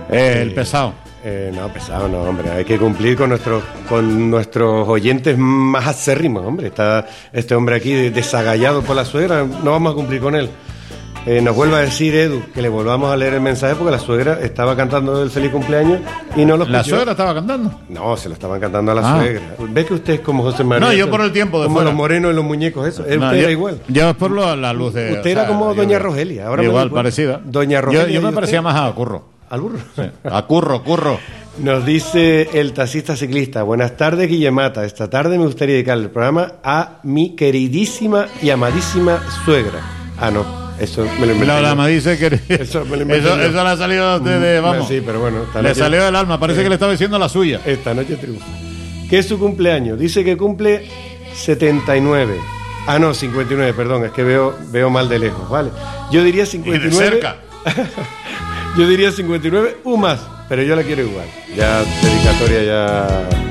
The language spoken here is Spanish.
El pesado. No, pesado no, hombre. Hay que cumplir con nuestros oyentes más acérrimos, hombre. Está este hombre aquí desagallado por la suegra. No vamos a cumplir con él. Nos vuelve a decir Edu que le volvamos a leer el mensaje porque la suegra estaba cantando el feliz cumpleaños y no lo escuchó. ¿La suegra estaba cantando? No, se lo estaban cantando a la suegra. ¿Ve que usted es como José María? No, yo por el tiempo de como fuera. Los morenos y los muñecos, eso. Usted era igual. Yo es por la luz de... Usted era como Doña Rogelia. Ahora igual, parecida. Doña Rogelia. Yo me parecía más a Curro. ¿Al burro? Sí. A Curro. Nos dice el taxista ciclista: buenas tardes, Guillemata. Esta tarde me gustaría dedicar el programa a mi queridísima y amadísima suegra. No. Eso me lo inventé. La dice que eso me lo inventé. Eso le ha salido de vamos. Sí, pero bueno. Le salió del alma, parece que le estaba diciendo la suya. Esta noche triunfa. ¿Qué es su cumpleaños? Dice que cumple 79. No, 59, perdón, es que veo mal de lejos, ¿vale? Yo diría 59. Y de cerca. Yo diría 59 más, pero yo la quiero igual. Ya dedicatoria ya